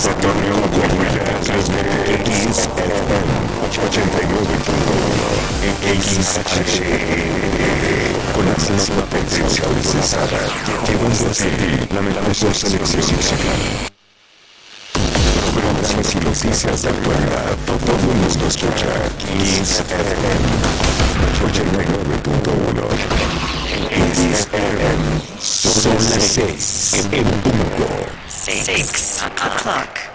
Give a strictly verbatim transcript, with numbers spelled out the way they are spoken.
San Antonio, Coahuila, transmite X F M ochenta y nueve punto uno, X H E, con la máxima potencia procesada, llevando hacia ti la mejor selección musical. Programas y noticias de actualidad, todo el mundo escucha X F M ochenta y nueve punto uno. X F M, son las seis en punto. Six o'clock.